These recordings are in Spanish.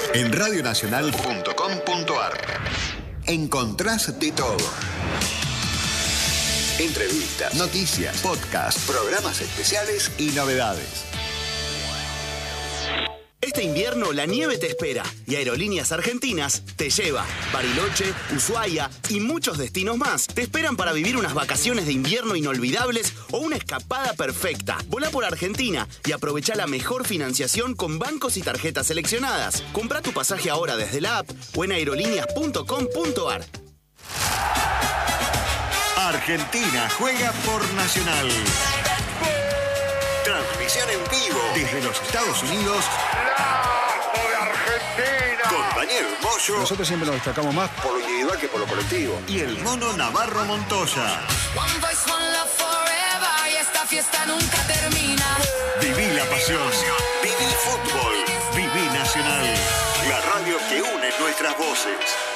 En radionacional.com.ar encontrás de todo. Entrevistas, noticias, podcasts, programas especiales y novedades. Este invierno la nieve te espera y Aerolíneas Argentinas te lleva. Bariloche, Ushuaia y muchos destinos más te esperan para vivir unas vacaciones de invierno inolvidables o una escapada perfecta. Volá por Argentina y aprovecha la mejor financiación con bancos y tarjetas seleccionadas. Comprá tu pasaje ahora desde la app o en aerolíneas.com.ar. Argentina juega por Nacional. Transmisión en vivo desde los Estados Unidos. ¡Lazo de Argentina! Con Daniel Moyo. Nosotros siempre nos destacamos más por lo individual que por lo colectivo. Y el mono Navarro Montoya. One voice, one love forever, y esta fiesta nunca termina. Viví la pasión. Viví fútbol. Viví Nacional. La radio que une nuestras voces.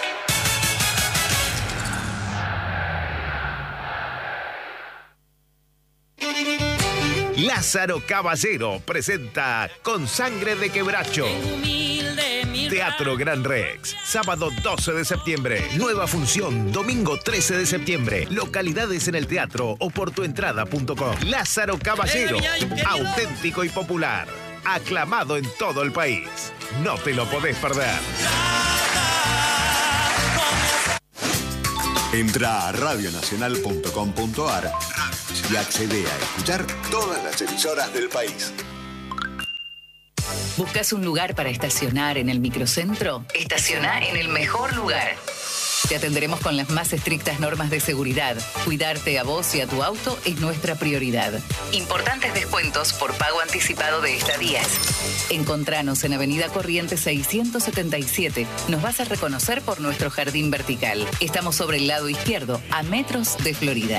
Lázaro Caballero presenta Con Sangre de Quebracho. Teatro Gran Rex, sábado 12 de septiembre. Nueva función, domingo 13 de septiembre. Localidades en el teatro o por tuentrada.com. Lázaro Caballero, auténtico y popular. Aclamado en todo el país. No te lo podés perder. Entra a radionacional.com.ar y accede a escuchar todas las emisoras del país. ¿Buscas un lugar para estacionar en el microcentro? Estaciona en el mejor lugar. Te atenderemos con las más estrictas normas de seguridad. Cuidarte a vos y a tu auto es nuestra prioridad. Importantes descuentos por pago anticipado de estadías. Encontranos en Avenida Corrientes 677. Nos vas a reconocer por nuestro jardín vertical. Estamos sobre el lado izquierdo, a metros de Florida.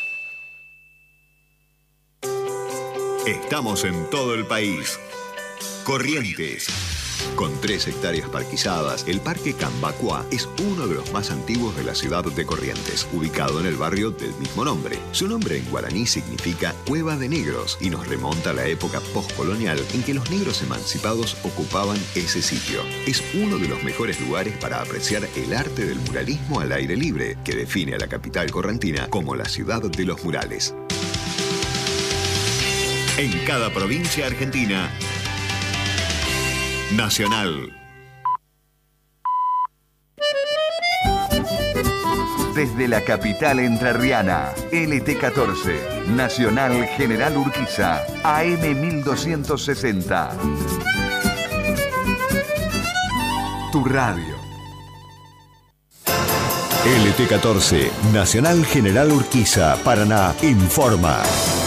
Estamos en todo el país. Corrientes. Con 3 hectáreas parquizadas, el Parque Cambacuá es uno de los más antiguos de la ciudad de Corrientes, ubicado en el barrio del mismo nombre. Su nombre en guaraní significa Cueva de Negros y nos remonta a la época postcolonial en que los negros emancipados ocupaban ese sitio. Es uno de los mejores lugares para apreciar el arte del muralismo al aire libre, que define a la capital correntina como la ciudad de los murales. En cada provincia argentina, Nacional. Desde la capital entrerriana, LT14, Nacional General Urquiza, AM 1260. Tu radio. LT14, Nacional General Urquiza, Paraná, informa.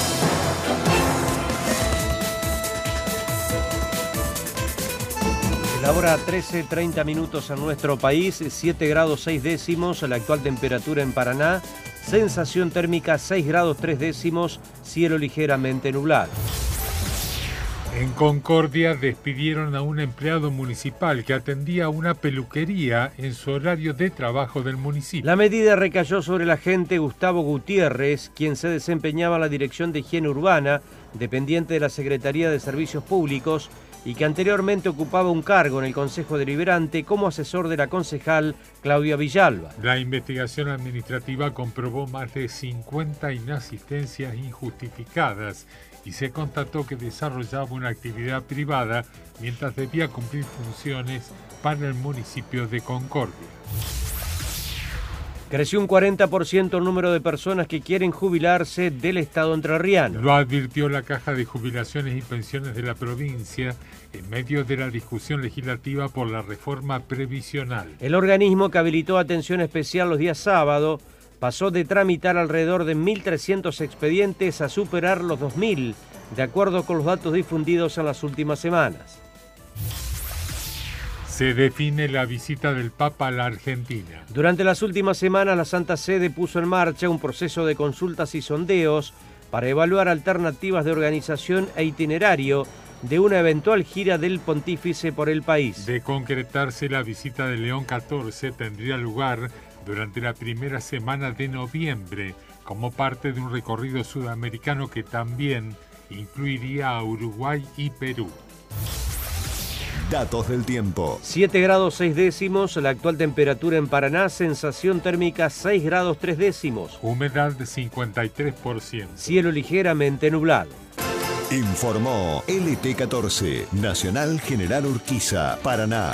La hora 13:30 minutos en nuestro país, 7 grados 6 décimos, la actual temperatura en Paraná, sensación térmica 6 grados 3 décimos, cielo ligeramente nublado. En Concordia despidieron a un empleado municipal que atendía una peluquería en su horario de trabajo del municipio. La medida recayó sobre el agente Gustavo Gutiérrez, quien se desempeñaba en la Dirección de Higiene Urbana, dependiente de la Secretaría de Servicios Públicos, y que anteriormente ocupaba un cargo en el Consejo Deliberante como asesor de la concejal Claudia Villalba. La investigación administrativa comprobó más de 50 inasistencias injustificadas y se constató que desarrollaba una actividad privada mientras debía cumplir funciones para el municipio de Concordia. Creció un 40% el número de personas que quieren jubilarse del Estado entrerriano. Lo advirtió la Caja de Jubilaciones y Pensiones de la provincia en medio de la discusión legislativa por la reforma previsional. El organismo, que habilitó atención especial los días sábado, pasó de tramitar alrededor de 1.300 expedientes a superar los 2.000, de acuerdo con los datos difundidos en las últimas semanas. Se define la visita del Papa a la Argentina. Durante las últimas semanas, la Santa Sede puso en marcha un proceso de consultas y sondeos para evaluar alternativas de organización e itinerario de una eventual gira del pontífice por el país. De concretarse, la visita de León XIV tendría lugar durante la primera semana de noviembre, como parte de un recorrido sudamericano que también incluiría a Uruguay y Perú. Datos del tiempo. 7 grados 6 décimos, la actual temperatura en Paraná, sensación térmica 6 grados 3 décimos. Humedad de 53%. Cielo ligeramente nublado. Informó LT14, Nacional General Urquiza, Paraná.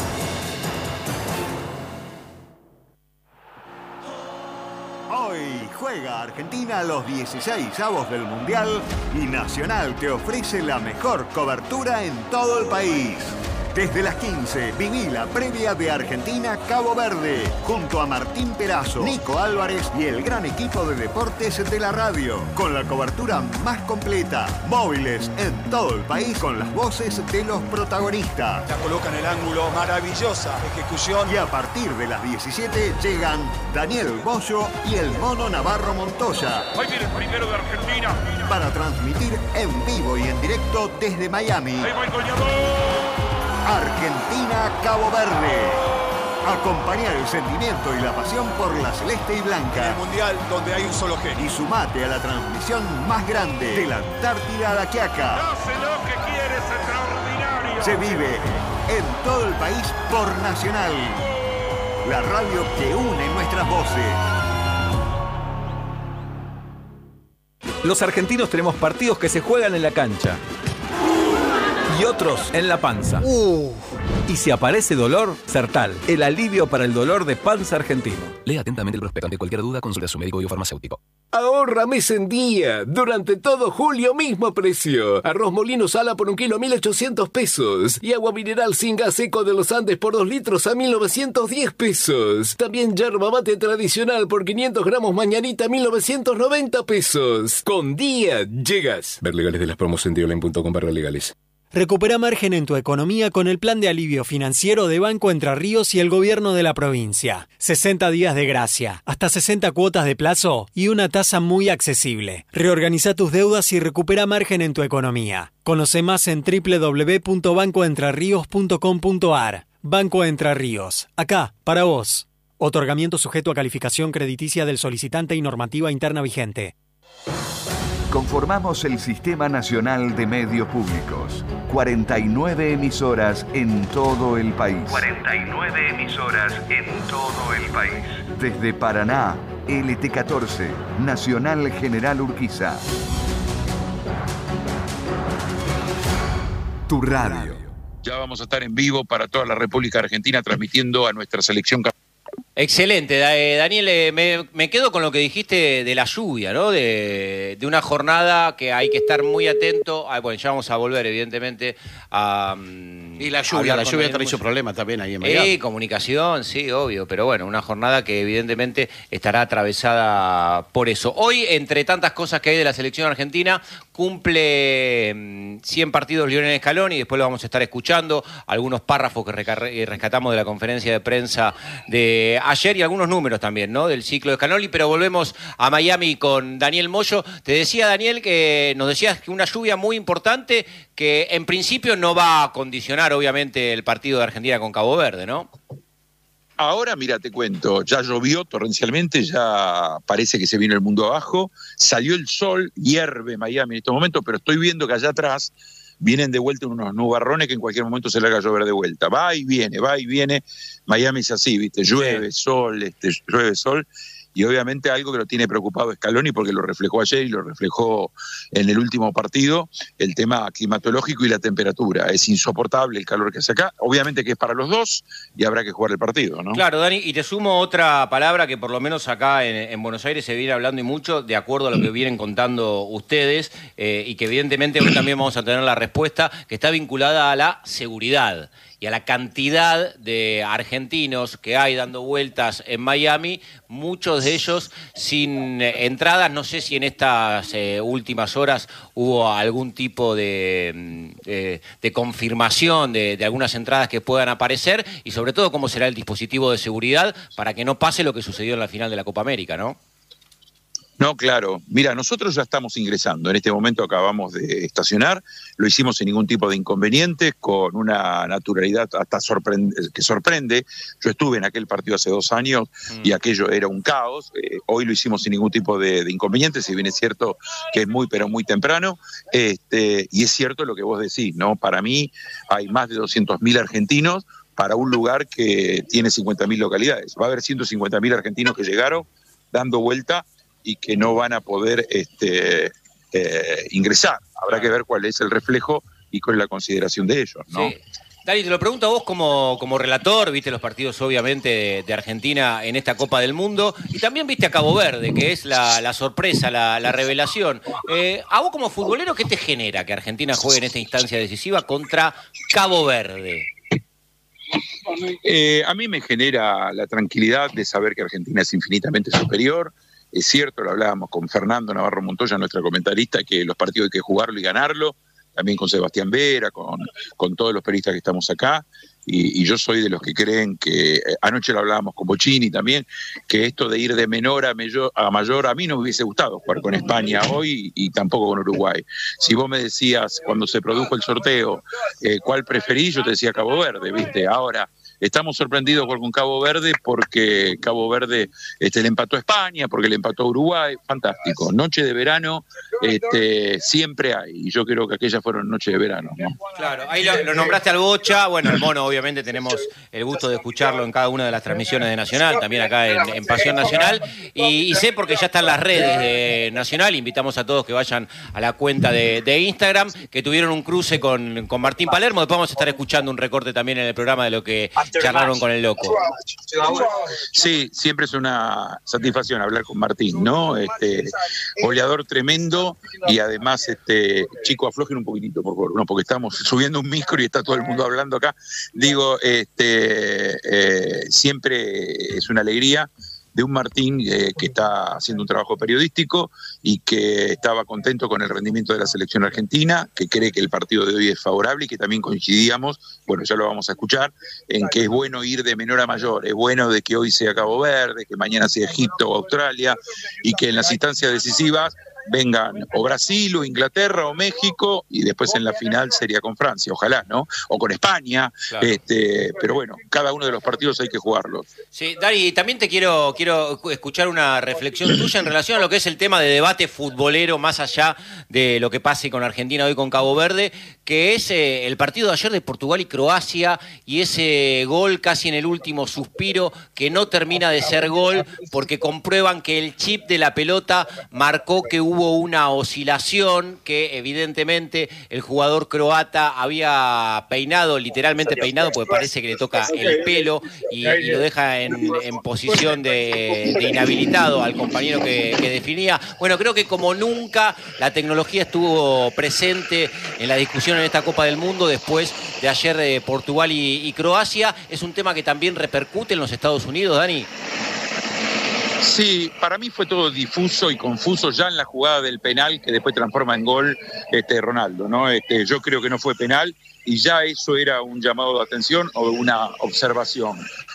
Hoy juega Argentina los 16avos del Mundial y Nacional te ofrece la mejor cobertura en todo el país. Desde las 15, viví la previa de Argentina-Cabo Verde, junto a Martín Perazo, Nico Álvarez y el gran equipo de deportes de la radio, con la cobertura más completa, móviles en todo el país, con las voces de los protagonistas. La coloca en el ángulo, maravillosa ejecución. Y a partir de las 17 llegan Daniel Bollo y el Mono Navarro Montoya. Ahí viene el primero de Argentina. Para transmitir en vivo y en directo desde Miami. Ahí va el goleador. Argentina-Cabo Verde. Acompañar el sentimiento y la pasión por la celeste y blanca. En el Mundial donde hay un solo genio. Y sumate a la transmisión más grande de la Antártida a la Quiaca. Hace lo que quiere, es extraordinario. Se vive en todo el país por Nacional. La radio que une nuestras voces. Los argentinos tenemos partidos que se juegan en la cancha. Y otros en la panza. Y si aparece dolor, Sertal, el alivio para el dolor de panza argentino. Lea atentamente el prospecto. Ante cualquier duda, consulte a su médico biofarmacéutico. Ahorra mes en día. Durante todo julio, mismo precio. Arroz Molino Sala por 1 kilo, 1.800 pesos. Y agua mineral sin gas seco de los Andes por 2 litros a 1.910 pesos. También yerba mate tradicional por 500 gramos mañanita, 1.990 pesos. Con día llegas. Ver legales de las promos en dioline.com/legales. Recupera margen en tu economía con el plan de alivio financiero de Banco Entre Ríos y el gobierno de la provincia. 60 días de gracia, hasta 60 cuotas de plazo y una tasa muy accesible. Reorganiza tus deudas y recupera margen en tu economía. Conoce más en www.bancoentrerrios.com.ar. Banco Entre Ríos, acá, para vos. Otorgamiento sujeto a calificación crediticia del solicitante y normativa interna vigente. Conformamos el Sistema Nacional de Medios Públicos. 49 emisoras en todo el país. 49 emisoras en todo el país. Desde Paraná, LT14, Nacional General Urquiza. Tu radio. Ya vamos a estar en vivo para toda la República Argentina transmitiendo a nuestra selección. Excelente, Daniel, me quedo con lo que dijiste de la lluvia, ¿no? De una jornada que hay que estar muy atento. Bueno, ya vamos a volver, evidentemente, a... Y la lluvia trae su problema también ahí en Miami. Comunicación, sí, obvio, pero bueno, una jornada que evidentemente estará atravesada por eso. Hoy, entre tantas cosas que hay de la selección argentina, cumple 100 partidos Lionel Scaloni, y después lo vamos a estar escuchando, algunos párrafos que rescatamos de la conferencia de prensa de ayer y algunos números también, ¿no? Del ciclo de Scaloni, pero volvemos a Miami con Daniel Mollo. Te decía, Daniel, que nos decías que una lluvia muy importante que en principio no va a condicionar, obviamente, el partido de Argentina con Cabo Verde, ¿no? Ahora, mira, te cuento, ya llovió torrencialmente, ya parece que se vino el mundo abajo, salió el sol, hierve Miami en estos momentos, pero estoy viendo que allá atrás vienen de vuelta unos nubarrones que en cualquier momento se le haga llover de vuelta. Va y viene. Miami es así, ¿viste? Llueve, sol, llueve, sol. Y obviamente algo que lo tiene preocupado Scaloni, porque lo reflejó ayer y lo reflejó en el último partido, el tema climatológico y la temperatura. Es insoportable el calor que hace acá. Obviamente que es para los dos y habrá que jugar el partido, ¿no? Claro, Dani, y te sumo otra palabra que por lo menos acá en Buenos Aires se viene hablando y mucho, de acuerdo a lo que vienen contando ustedes, y que evidentemente hoy también vamos a tener la respuesta, que está vinculada a la seguridad y a la cantidad de argentinos que hay dando vueltas en Miami, muchos de ellos sin entradas. No sé si en estas últimas horas hubo algún tipo de confirmación de algunas entradas que puedan aparecer, y sobre todo cómo será el dispositivo de seguridad para que no pase lo que sucedió en la final de la Copa América, ¿no? No, claro. Mira, nosotros ya estamos ingresando. En este momento acabamos de estacionar. Lo hicimos sin ningún tipo de inconvenientes, con una naturalidad hasta que sorprende. Yo estuve en aquel partido hace 2 años y aquello era un caos. Hoy lo hicimos sin ningún tipo de inconvenientes, si bien es cierto que es muy, pero muy temprano. Y es cierto lo que vos decís, ¿no? Para mí hay más de 200.000 argentinos para un lugar que tiene 50.000 localidades. Va a haber 150.000 argentinos que llegaron dando vuelta y que no van a poder ingresar. Habrá que ver cuál es el reflejo y cuál es la consideración de ellos, ¿no? Sí. Dani, te lo pregunto a vos como relator, viste los partidos obviamente de Argentina en esta Copa del Mundo, y también viste a Cabo Verde, que es la sorpresa, la revelación. A vos como futbolero, ¿qué te genera que Argentina juegue en esta instancia decisiva contra Cabo Verde? A mí me genera la tranquilidad de saber que Argentina es infinitamente superior. Es cierto, lo hablábamos con Fernando Navarro Montoya, nuestra comentarista, que los partidos hay que jugarlo y ganarlo, también con Sebastián Vera, con todos los periodistas que estamos acá, y yo soy de los que creen que, anoche lo hablábamos con Bocini también, que esto de ir de menor a mayor, a mí no me hubiese gustado jugar con España hoy y tampoco con Uruguay. Si vos me decías, cuando se produjo el sorteo, cuál preferís, yo te decía Cabo Verde, ¿viste? Ahora, estamos sorprendidos con Cabo Verde porque Cabo Verde le empató a España, porque le empató a Uruguay. Fantástico. Noche de verano siempre hay. Y yo creo que aquellas fueron noches de verano, ¿no? Claro, ahí lo nombraste al Bocha. Bueno, el Mono obviamente tenemos el gusto de escucharlo en cada una de las transmisiones de Nacional, también acá en Pasión Nacional. Y sé porque ya están las redes de Nacional. Invitamos a todos que vayan a la cuenta de Instagram, que tuvieron un cruce con Martín Palermo. Después vamos a estar escuchando un recorte también en el programa de lo que charlaron con el Loco. Sí, siempre es una satisfacción hablar con Martín, ¿no? Goleador tremendo y además, chico, aflojen un poquitito, por favor, no, porque estamos subiendo un micro y está todo el mundo hablando acá. Digo, siempre es una alegría de un Martín que está haciendo un trabajo periodístico y que estaba contento con el rendimiento de la selección argentina, que cree que el partido de hoy es favorable y que también coincidíamos, bueno, ya lo vamos a escuchar, en que es bueno ir de menor a mayor, es bueno de que hoy sea Cabo Verde, que mañana sea Egipto o Australia, y que en las instancias decisivas vengan o Brasil o Inglaterra o México, y después en la final sería con Francia, ojalá, ¿no? O con España, claro. Pero bueno, cada uno de los partidos hay que jugarlos. Sí, Dari, también te quiero escuchar una reflexión tuya en relación a lo que es el tema de debate futbolero, más allá de lo que pase con Argentina hoy con Cabo Verde, que es el partido de ayer de Portugal y Croacia, y ese gol casi en el último suspiro, que no termina de ser gol, porque comprueban que el chip de la pelota marcó que hubo una oscilación, que evidentemente el jugador croata había peinado, literalmente peinado, porque parece que le toca el pelo y lo deja en posición de inhabilitado al compañero que definía. Bueno, creo que como nunca la tecnología estuvo presente en la discusión en esta Copa del Mundo después de ayer de Portugal y Croacia. Es un tema que también repercute en los Estados Unidos, Dani. Sí, para mí fue todo difuso y confuso ya en la jugada del penal que después transforma en gol Ronaldo, ¿no? Yo creo que no fue penal y ya eso era un llamado de atención o una observación.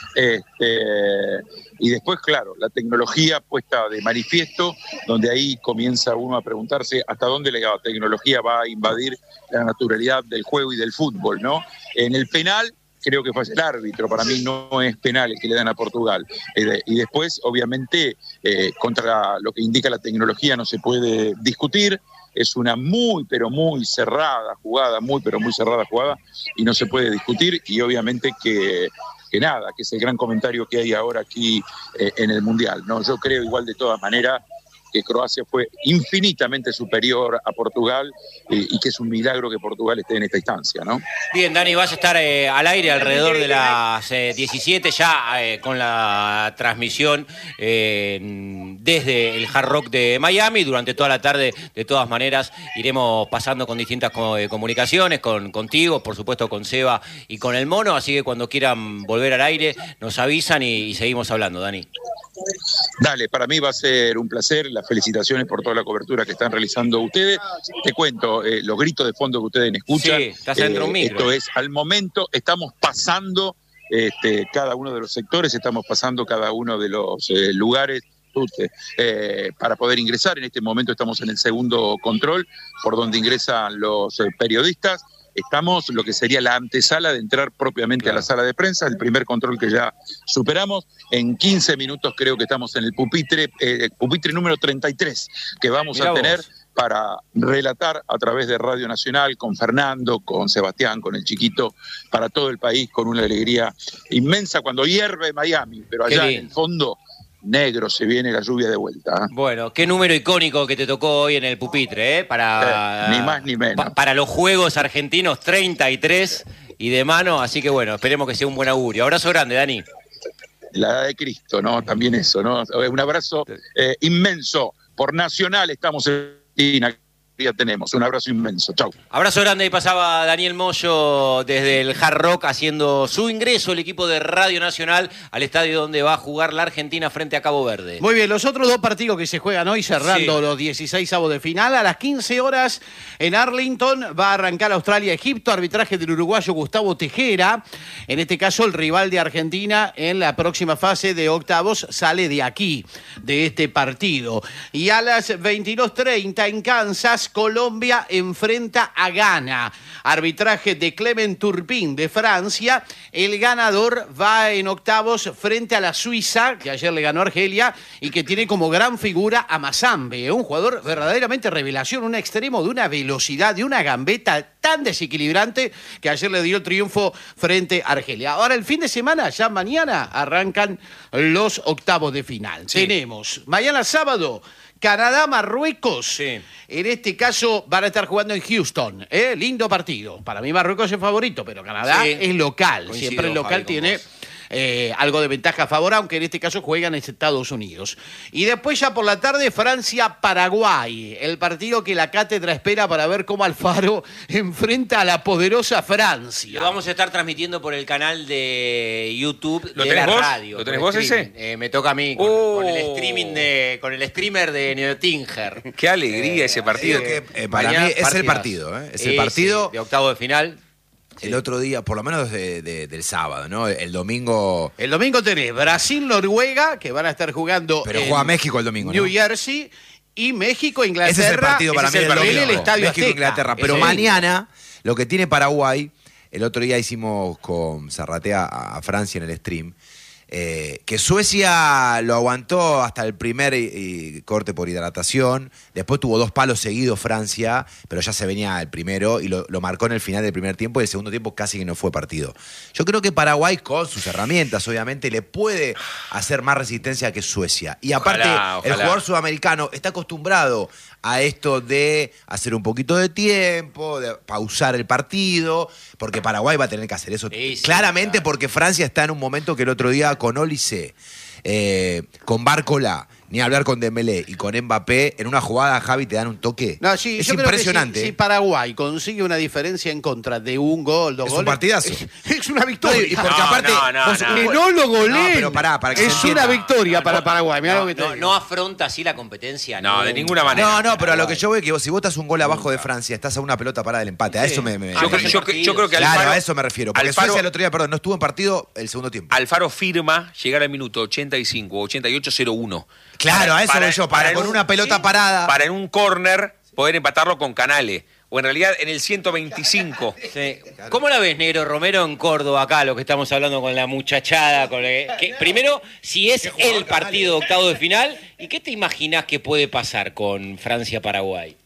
Y después, claro, la tecnología puesta de manifiesto, donde ahí comienza uno a preguntarse hasta dónde la tecnología va a invadir la naturalidad del juego y del fútbol, ¿no? En el penal creo que fue el árbitro, para mí no es penal el que le dan a Portugal. Y después, obviamente, contra lo que indica la tecnología no se puede discutir, es una muy, pero muy cerrada jugada, y no se puede discutir, y obviamente que es el gran comentario que hay ahora aquí en el Mundial, ¿no? Yo creo igual de todas maneras que Croacia fue infinitamente superior a Portugal y que es un milagro que Portugal esté en esta instancia, ¿no? Bien, Dani, vas a estar al aire alrededor de las 17 ya con la transmisión desde el Hard Rock de Miami. Durante toda la tarde, de todas maneras, iremos pasando con distintas comunicaciones, contigo, por supuesto con Seba y con el Mono, así que cuando quieran volver al aire nos avisan y seguimos hablando, Dani. Dale, para mí va a ser un placer, las felicitaciones por toda la cobertura que están realizando ustedes. Te cuento, los gritos de fondo que ustedes escuchan, sí, estás dentro de un micro. Esto es, al momento estamos pasando cada uno de los sectores, estamos pasando cada uno de los lugares Matute, para poder ingresar. En este momento estamos en el segundo control, por donde ingresan los periodistas. Estamos lo que sería la antesala de entrar propiamente a la sala de prensa, el primer control que ya superamos. En 15 minutos creo que estamos en el pupitre número 33, que vamos a tener para relatar a través de Radio Nacional con Fernando, con Sebastián, con el Chiquito, para todo el país, con una alegría inmensa cuando hierve Miami, pero allá en el fondo negro se viene la lluvia de vuelta. Bueno, qué número icónico que te tocó hoy en el pupitre, para ni más ni menos. Para los Juegos Argentinos, 33 y de mano, así que bueno, esperemos que sea un buen augurio. Abrazo grande, Dani. La edad de Cristo, ¿no? También eso, ¿no? Un abrazo inmenso. Por Nacional estamos en Argentina. Ya tenemos. Un abrazo inmenso. Chau. Abrazo grande. Ahí pasaba Daniel Moyo desde el Hard Rock haciendo su ingreso el equipo de Radio Nacional al estadio donde va a jugar la Argentina frente a Cabo Verde. Muy bien, los otros dos partidos que se juegan hoy cerrando los 16avos de final. A las 15 horas en Arlington va a arrancar Australia-Egipto, arbitraje del uruguayo Gustavo Tejera. En este caso el rival de Argentina en la próxima fase de octavos sale de aquí, de este partido. Y a las 22:30 en Kansas, Colombia enfrenta a Ghana. Arbitraje de Clement Turpin de Francia. El ganador va en octavos frente a la Suiza, que ayer le ganó a Argelia, y que tiene como gran figura a Mazambe, un jugador verdaderamente revelación, un extremo de una velocidad, de una gambeta tan desequilibrante que ayer le dio el triunfo frente a Argelia. Ahora el fin de semana, ya mañana, arrancan los octavos de final. Tenemos mañana sábado Canadá-Marruecos. En este caso van a estar jugando en Houston. Lindo partido. Para mí Marruecos es favorito, pero Canadá es local. Coincido, siempre el local Javi, tiene algo de ventaja a favor, aunque en este caso juegan en Estados Unidos. Y después ya por la tarde Francia-Paraguay, el partido que la cátedra espera para ver cómo Alfaro enfrenta a la poderosa Francia. Lo vamos a estar transmitiendo por el canal de YouTube ¿Lo de tenés la vos? radio. ¿Lo tenés vos ese? Me toca a mí con el streaming con el streamer de Neotinger. Qué alegría ese partido. Para mí es el partido, es el partido de octavo de final. El otro día, por lo menos del sábado, ¿no? El domingo. El domingo tenés Brasil-Noruega, que van a estar jugando. Pero juega México el domingo, ¿no? New Jersey y México-Inglaterra. Ese es el partido para mí del domingo. En el Estadio México-Inglaterra. Pero mañana, lo que tiene Paraguay, el otro día hicimos con Zarratea a Francia en el stream, que Suecia lo aguantó hasta el primer corte por hidratación, después tuvo 2 palos seguidos Francia, pero ya se venía el primero y lo marcó en el final del primer tiempo, y el segundo tiempo casi que no fue partido. Yo creo que Paraguay, con sus herramientas obviamente, le puede hacer más resistencia que Suecia, y aparte el jugador sudamericano está acostumbrado a esto de hacer un poquito de tiempo, de pausar el partido, porque Paraguay va a tener que hacer eso claramente, porque Francia está en un momento que el otro día con Olise, con Barcola, ni hablar con Dembélé y con Mbappé, en una jugada, Javi, te dan un toque. No, sí, es yo impresionante. Creo que si Paraguay consigue una diferencia en contra de un gol, 2 goles. Es un partidazo. Es una victoria. No, y porque aparte. Que no lo goleen. No, pero para que es una victoria para Paraguay. Mirá lo que te digo. No afronta así la competencia. No, de ninguna manera. No, pero a lo que yo veo es que si vos estás un gol abajo de Francia, estás a una pelota parada del empate. A eso me yo creo que Claro, Alfaro, a eso me refiero. Porque Suecia el otro día, no estuvo en partido el segundo tiempo. Alfaro firma llegar al minuto 85, 88-01. Claro, a eso voy yo. Para con una pelota parada. Para en un córner poder empatarlo con Canales. O en realidad en el 125. Sí. ¿Cómo la ves, Negro Romero, en Córdoba, acá, lo que estamos hablando con la muchachada? Primero, si es el partido de octavo de final, ¿y qué te imaginas que puede pasar con Francia-Paraguay?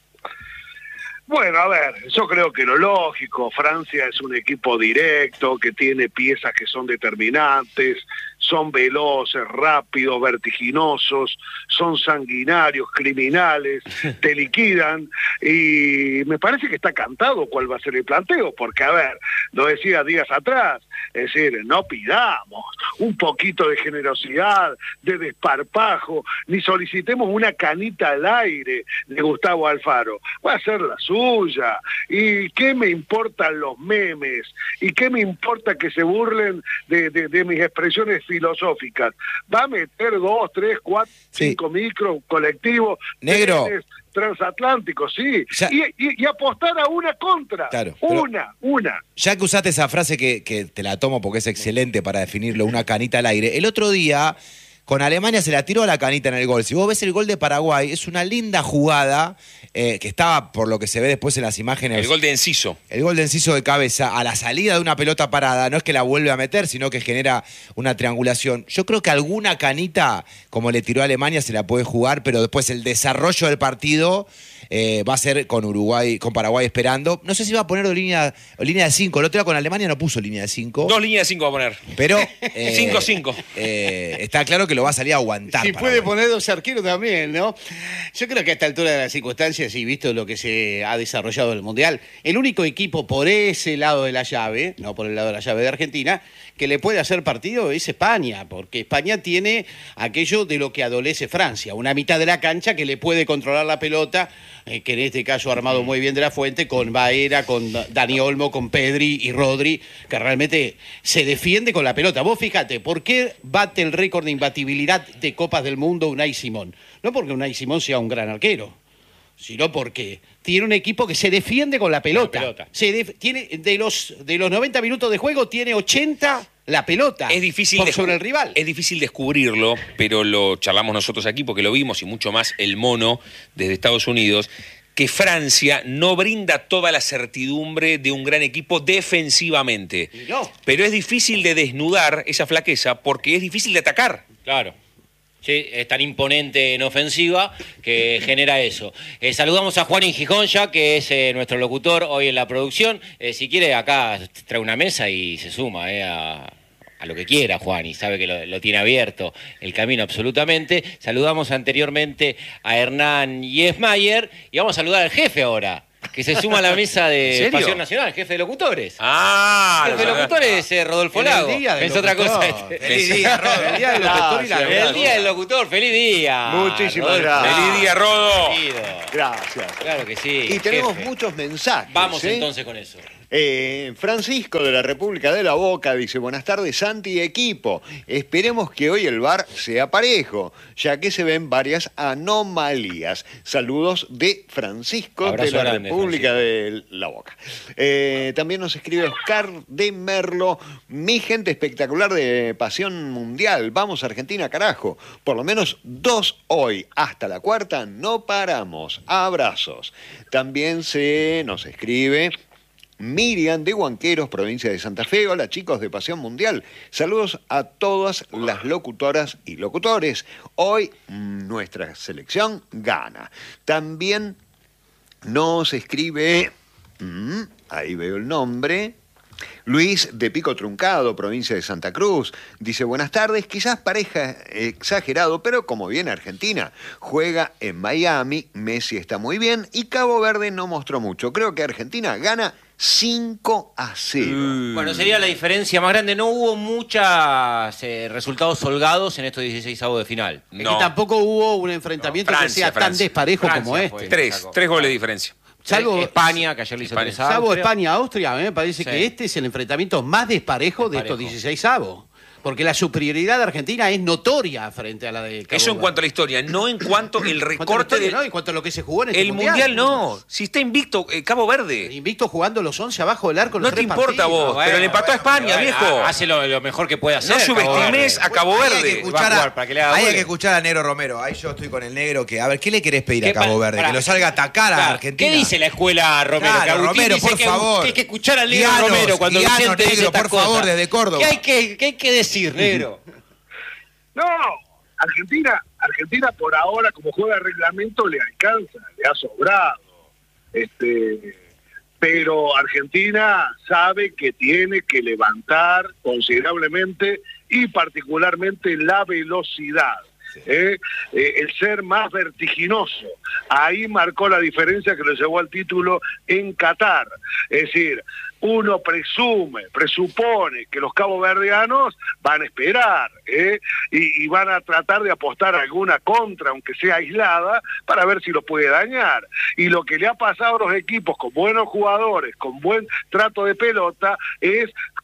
Bueno, a ver, yo creo que lo lógico, Francia es un equipo directo, que tiene piezas que son determinantes, son veloces, rápidos, vertiginosos, son sanguinarios, criminales, te liquidan, y me parece que está cantado cuál va a ser el planteo, porque a ver, lo decía días atrás, es decir, no pidamos un poquito de generosidad, de desparpajo, ni solicitemos una canita al aire de Gustavo Alfaro, va a ser la suya, y qué me importan los memes, y qué me importa que se burlen de mis expresiones filosóficas, va a meter 2, 3, 4, 5 micros, colectivos, Negro, transatlánticos, sí, ya, y apostar a una contra, claro, una. Ya que usaste esa frase que te la tomo porque es excelente para definirlo, una canita al aire, el otro día con Alemania se la tiró a la canita en el gol. Si vos ves el gol de Paraguay, es una linda jugada que estaba, por lo que se ve después en las imágenes... El gol de Enciso. El gol de Enciso de cabeza a la salida de una pelota parada. No es que la vuelve a meter, sino que genera una triangulación. Yo creo que alguna canita, como le tiró a Alemania, se la puede jugar, pero después el desarrollo del partido... va a ser con Uruguay, con Paraguay esperando. No sé si va a poner línea de 5. El otro día con Alemania no puso línea de 5. 2 líneas de 5 va a poner. Pero 5-5. Está claro que lo va a salir a aguantar. Si puede poner 2 arqueros también, ¿no? Yo creo que a esta altura de las circunstancias y visto lo que se ha desarrollado en el Mundial, el único equipo por ese lado de la llave, no por el lado de la llave de Argentina, que le puede hacer partido es España, porque España tiene aquello de lo que adolece Francia, una mitad de la cancha que le puede controlar la pelota, que en este caso ha armado muy bien de la Fuente, con Baera, con Dani Olmo, con Pedri y Rodri, que realmente se defiende con la pelota. Vos fíjate, ¿por qué bate el récord de imbatibilidad de Copas del Mundo Unai Simón? No porque Unai Simón sea un gran arquero, sino porque tiene un equipo que se defiende con la pelota. Tiene de los 90 minutos de juego, tiene 80 la pelota. Es difícil sobre el rival. Es difícil descubrirlo, pero lo charlamos nosotros aquí porque lo vimos y mucho más el mono desde Estados Unidos, que Francia no brinda toda la certidumbre de un gran equipo defensivamente. No. Pero es difícil de desnudar esa flaqueza porque es difícil de atacar. Claro. Sí, es tan imponente en ofensiva que genera eso. Saludamos a Juan Gijón ya, que es nuestro locutor hoy en la producción. Si quiere, acá trae una mesa y se suma a lo que quiera, Juan, y sabe que lo tiene abierto el camino absolutamente. Saludamos anteriormente a Hernán Yesmayer y vamos a saludar al jefe ahora, que se suma a la mesa de Pasión Nacional, jefe de locutores. Ah, el jefe de locutores es Rodolfo Lago. Pensó otra cosa. Feliz día, Rodolfo. El día del locutor y la El día del locutor, feliz día. Muchísimas gracias. Feliz día, Rodo. Gracias. Claro que sí. Y tenemos jefe. muchos mensajes. Vamos entonces con eso. Francisco de la República de la Boca dice: buenas tardes, Santi y equipo. Esperemos que hoy el VAR sea parejo, ya que se ven varias anomalías. Saludos de Francisco Abrazo de la grande, República de la Boca. También nos escribe Oscar de Merlo: mi gente espectacular de Pasión Mundial. Vamos Argentina, carajo. Por lo menos 2 hoy. Hasta la cuarta no paramos. Abrazos. También se nos escribe Miriam de Huanqueros, provincia de Santa Fe. Hola chicos de Pasión Mundial. Saludos a todas las locutoras y locutores. Hoy nuestra selección gana. También nos escribe, ahí veo el nombre, Luis de Pico Truncado, provincia de Santa Cruz. Dice: buenas tardes, quizás pareja exagerado, pero como viene Argentina, juega en Miami, Messi está muy bien y Cabo Verde no mostró mucho. Creo que Argentina gana 5-0. Bueno, sería la diferencia más grande. No hubo muchos resultados holgados en estos 16avos de final. Es que tampoco hubo un enfrentamiento que sea tan desparejo como este. 3 goles de diferencia. Salvo España, que ayer le hizo 3 a Salvo España-Austria, a mí me parece que este es el enfrentamiento más desparejo de estos 16avos. Porque la superioridad de Argentina es notoria frente a la de Cabo Eso en cuanto a la historia, no en cuanto el recorte de... No, en cuanto a lo que se jugó en este el mundial no. Si está invicto Cabo Verde. Invicto jugando los 11 abajo del arco. No te importa vos, bueno, pero le empató a España, viejo. Hace lo mejor que puede hacer. No subestimes a Cabo Verde. Hay que escuchar a Negro Romero. Ahí yo estoy con el Negro que, a ver, ¿qué le querés pedir a Cabo Verde? Que lo salga a atacar a Argentina. ¿Qué dice la escuela Romero? Claro, Romero, por favor. Que hay que escuchar al Negro Romero cuando Vicente dice Negro, estas por favor, cosas. desde Córdoba. ¿Qué hay que decir, Negro? No, Argentina por ahora, como juega el reglamento, le alcanza, le ha sobrado. Pero Argentina sabe que tiene que levantar considerablemente y particularmente la velocidad. El ser más vertiginoso. Ahí marcó la diferencia que le llevó al título en Qatar. Es decir, uno presupone que los caboverdianos van a esperar y van a tratar de apostar alguna contra, aunque sea aislada, para ver si los puede dañar. Y lo que le ha pasado a los equipos con buenos jugadores, con buen trato de pelota, es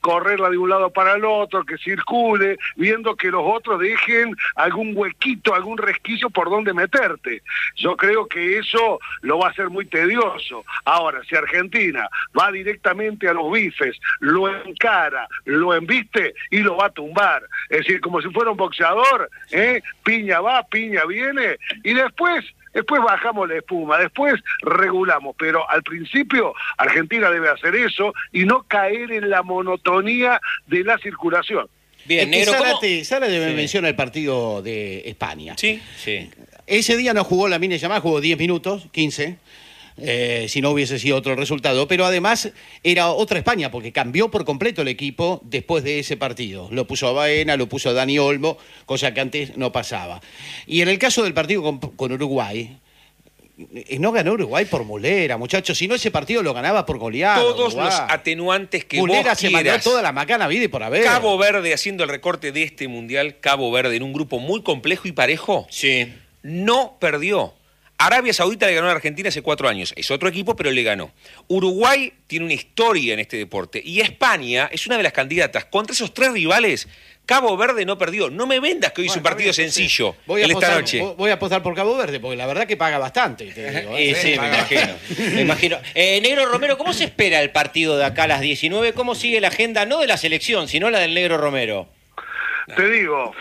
correrla de un lado para el otro, que circule, viendo que los otros dejen algún huequito, algún resquicio por donde meterte. Yo creo que eso lo va a hacer muy tedioso. Ahora, si Argentina va directamente a los bifes, lo encara, lo embiste y lo va a tumbar. Es decir, como si fuera un boxeador, piña va, piña viene, y después bajamos la espuma, después regulamos, pero al principio Argentina debe hacer eso y no caer en la monotonía de la circulación. Bien, Negro, Zárate menciona el partido de España. Sí. Ese día no jugó Lamine Yamal, jugó 10 minutos, 15. Si no hubiese sido otro resultado, pero además era otra España porque cambió por completo el equipo después de ese partido. Lo puso a Baena, lo puso a Dani Olmo, cosa que antes no pasaba. Y en el caso del partido con Uruguay, no ganó Uruguay por Mulera, muchachos, sino ese partido lo ganaba por goleada. Todos Uruguay. los atenuantes que Mulera vos se quieras. mandó toda la macana vida y por haber. Cabo Verde, haciendo el recorte de este Mundial, Cabo Verde, en un grupo muy complejo y parejo, no perdió. Arabia Saudita le ganó a Argentina hace 4 años. Es otro equipo, pero le ganó. Uruguay tiene una historia en este deporte. Y España es una de las candidatas. Contra esos 3 rivales, Cabo Verde no perdió. No me vendas que hoy es un partido sencillo esta noche. Voy a apostar por Cabo Verde, porque la verdad que paga bastante. Te digo, sí, me imagino. Negro Romero, ¿cómo se espera el partido de acá a las 19? ¿Cómo sigue la agenda, no de la selección, sino la del Negro Romero? Te digo,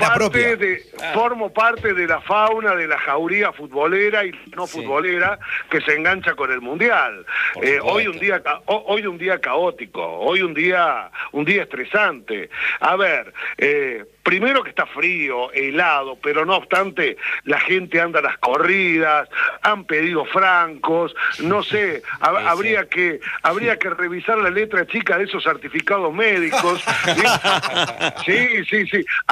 formo parte de la fauna de la jauría futbolera y no futbolera que se engancha con el Mundial. Hoy un día caótico, hoy un día estresante. A ver, primero que está frío, helado, pero no obstante la gente anda a las corridas, han pedido francos, no sé, habría que revisar la letra chica de esos certificados médicos. Sí.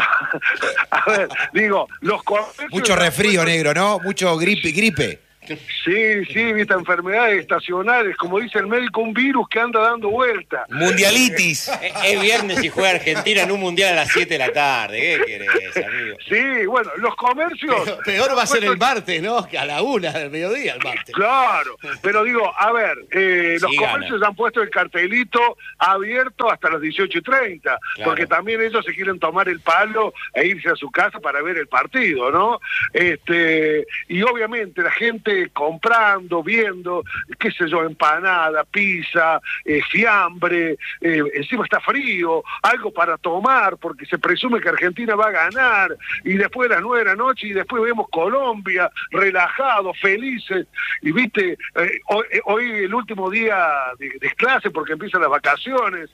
A ver, digo, los comercios... Mucho resfrío, Negro, ¿no? Mucho gripe. Sí, viste, enfermedades estacionales, como dice el médico, un virus que anda dando vuelta. Mundialitis. Es viernes y juega Argentina en un mundial a las 7 de la tarde. ¿Qué querés, amigo? Sí, bueno, los comercios... Peor va a ser el martes, ¿no? Que a la 1 del mediodía el martes. Claro, pero digo, a ver, los comercios han puesto el cartelito abierto hasta las 18:30, porque también ellos se quieren tomar el palo e irse a su casa para ver el partido, ¿no? Y obviamente la gente comprando, viendo, qué sé yo, empanada, pizza, fiambre, encima está frío, algo para tomar, porque se presume que Argentina va a ganar, y después de las 9 de la noche, y después vemos Colombia, relajados, felices, y viste, hoy el último día de clase, porque empiezan las vacaciones,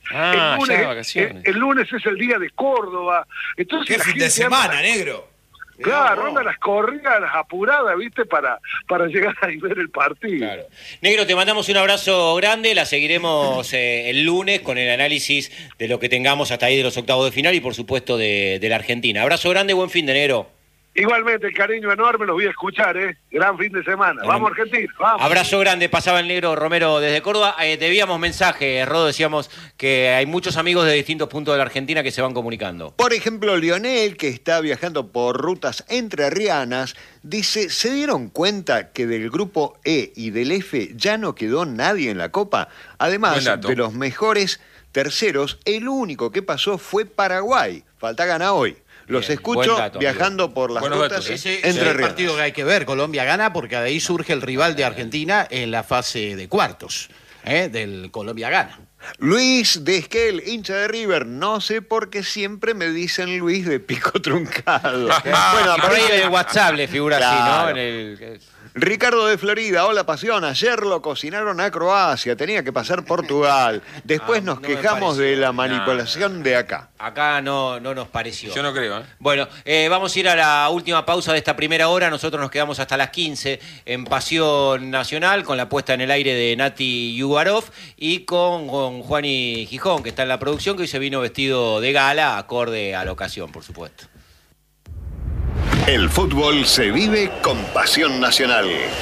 el lunes es el día de Córdoba, entonces ¿qué fin de semana, Negro? Claro, anda las corridas, las apuradas, ¿viste? Para llegar a ver el partido. Claro. Negro, te mandamos un abrazo grande, la seguiremos el lunes con el análisis de lo que tengamos hasta ahí de los octavos de final y por supuesto de la Argentina. Abrazo grande, buen fin de Negro. Igualmente, el cariño enorme, los voy a escuchar, Gran fin de semana. Vamos, Argentina, vamos. Abrazo grande, pasaba el Negro Romero desde Córdoba. Debíamos mensaje, Rodo, decíamos que hay muchos amigos de distintos puntos de la Argentina que se van comunicando. Por ejemplo, Lionel, que está viajando por rutas entrerrianas, dice, ¿se dieron cuenta que del grupo E y del F ya no quedó nadie en la Copa? Además, de los mejores terceros, el único que pasó fue Paraguay. Falta gana hoy. Los escucho viajando por las rutas Ese es el partido que hay que ver. Colombia gana porque de ahí surge el rival de Argentina en la fase de cuartos. Del Colombia gana. Luis de Esquel, hincha de River. No sé por qué siempre me dicen Luis de Pico Truncado. Bueno, por ahí en el WhatsApp le figura así, ¿no? Ricardo de Florida, hola Pasión, ayer lo cocinaron a Croacia, tenía que pasar Portugal. Después nos quejamos de la manipulación de acá. Acá no nos pareció. Yo no creo. Bueno, vamos a ir a la última pausa de esta primera hora. Nosotros nos quedamos hasta las 15 en Pasión Nacional con la puesta en el aire de Nati Yugarov y con Juani Gijón, que está en la producción, que hoy se vino vestido de gala, acorde a la ocasión, por supuesto. El fútbol se vive con Pasión Nacional.